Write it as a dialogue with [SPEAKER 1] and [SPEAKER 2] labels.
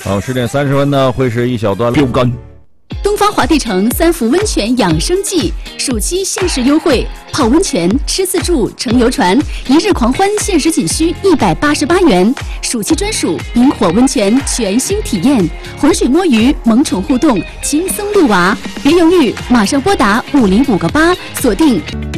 [SPEAKER 1] 好，10点30分呢，会是一小段标杆。
[SPEAKER 2] 东方华帝城3伏温泉养生季暑期限时优惠，泡温泉、吃自助、乘游船，1日狂欢限时仅需188元。暑期专属萤火温泉全新体验，浑水摸鱼、萌宠互动，轻松入娃。别犹豫，马上拨打505个8，锁定